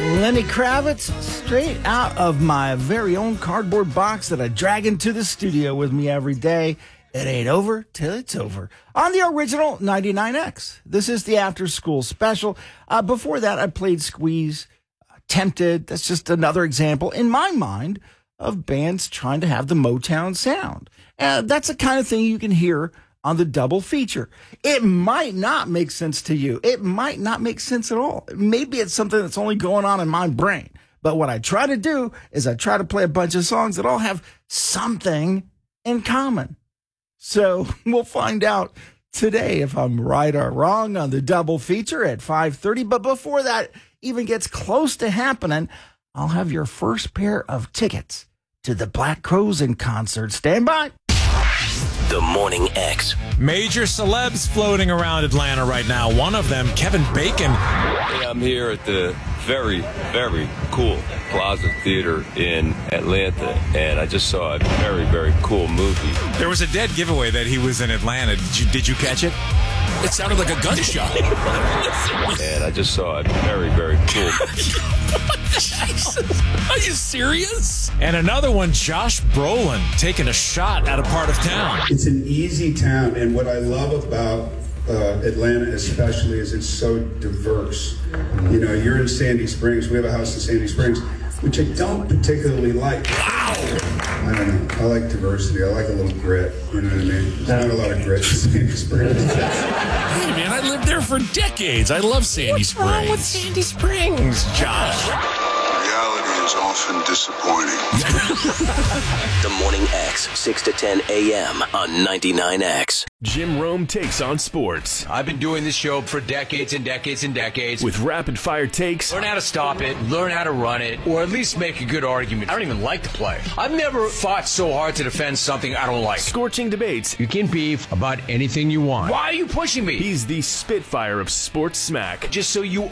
Lenny Kravitz, straight out of my very own cardboard box that I drag into the studio with me every day. It ain't over till it's over. On the original 99X. This is the after school special. Before that, I played Squeeze, Tempted. That's just another example in my mind of bands trying to have the Motown sound. That's the kind of thing you can hear on the double feature. It might not make sense to you. It might not make sense at all. Maybe it's something that's only going on in my brain. But what I try to do is I try to play a bunch of songs that all have something in common. So we'll find out today if I'm right or wrong on the double feature at 5:30. But before that even gets close to happening, I'll have your first pair of tickets to the Black Crowes in concert. Stand by. The Morning X. Major celebs floating around Atlanta right now. One of them, Kevin Bacon. Hey, I'm here at the very, very cool Plaza Theater in Atlanta, and I just saw a very, very cool movie. There was a dead giveaway that he was in Atlanta. Did you catch it? It sounded like a gunshot. And I just saw a very, very cool Jesus. Are you serious? And another one, Josh Brolin, taking a shot at a part of town. It's an easy town, and what I love about Atlanta especially is it's so diverse. You know, you're in Sandy Springs. We have a house in Sandy Springs, which I don't particularly like. Wow. I don't know. I like diversity. I like a little grit. You know what I mean? There's not a lot of grit in Sandy Springs. Hey, man, I lived there for decades. I love Sandy Springs. What's wrong with Sandy Springs, Josh? Reality is often disappointing. The Morning X, 6 to 10 a.m. on 99X. Jim Rome takes on sports I've been doing this show for decades and decades and decades. with rapid-fire takes, Learn how to stop it, learn how to run it, or at least make a good argument. I don't even like to play. I've never fought so hard to defend something I don't like. scorching debates. You can beef about anything you want. Why are you pushing me? He's the Spitfire of sports smack. Just so you